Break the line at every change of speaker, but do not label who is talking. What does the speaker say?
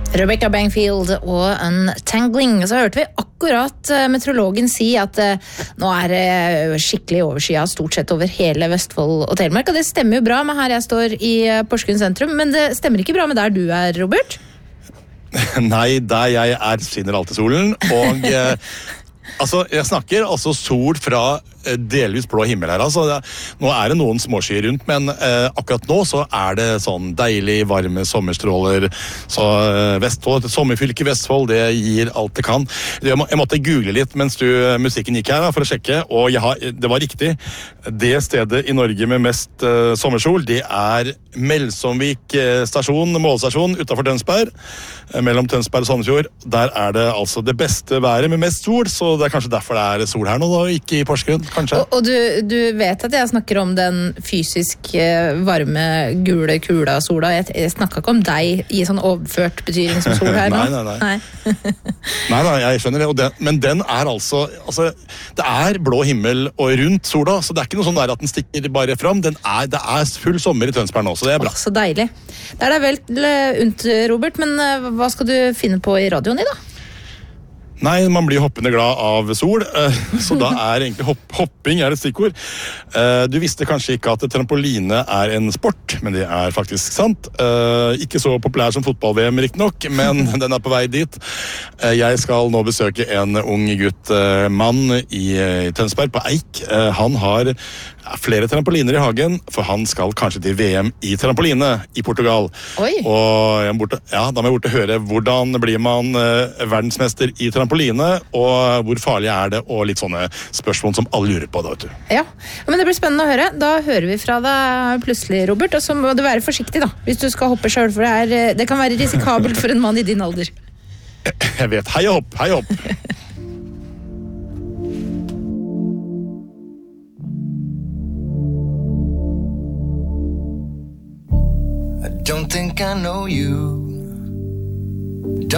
Rebecca Bangfield og Untangling. Så hørte vi akkurat meteorologen si at nå det skikkelig overskyet stort sett over hele Vestfold og Telemark, og det stemmer jo bra med her jeg står i Porsgrunn sentrum, men det stemmer ikke bra med der du Robert?
Nei, der jeg skinner alltid solen, og altså, jeg snakker altså sol fra delvis blå himmel her, altså. Nå det noen småskyer rundt, men akkurat nå så det sånn deilig varme sommerstråler, så Vestfold, sommerfylke Vestfold, det gir alt det kan. Jeg måtte google litt mens musikken gikk her da, for å sjekke, og det var riktig. Det stedet i Norge med mest sommersol, det Melsomvik stasjon, målstasjon utenfor Tønsberg, mellom Tønsberg og Sandefjord. Der det altså det beste været med mest sol, så det kanskje derfor det sol her nå da, ikke i Porsgrunn. Kanskje.
Og du vet at jeg snakker om den fysisk varme, gule kula sola. Jeg snakket ikke om deg i sånn overført betydning som sol her nå.
Nei. Nei, jeg skjønner det. Men den altså, det blå himmel og rundt sola, så det ikke noe sånn der at den stikker bare fram. Det full sommer i Tønsberg nå, så det bra.
Så deilig. Det vel unt, Robert, men hva skal du finne på i radioen i da?
Nei, man blir hoppende glad av sol, så da egentlig hopping et stikkord. Du visste kanskje ikke at trampoline en sport, men det faktisk sant. Ikke så populær som fotball-VM riktig nok, men den på vei dit. Jeg skal nå besøke en ung gutt, mann i Tønsberg på Eik. Han har flere trampoliner i hagen, for han skal kanskje til VM i trampoline i Portugal.
Oi!
Og da må jeg bort og høre hvordan blir man verdensmester i trampoline, og hvor farlig det, og litt sånne spørsmål som alle lurer på da, vet du.
Ja, men det blir spennende å høre. Da hører vi fra deg plutselig, Robert, og så må du være forsiktig da, hvis du skal hoppe selv, for det kan være risikabelt for en mann i din alder.
Jeg vet. Hei og hopp, hei og hopp.
I don't think I know you.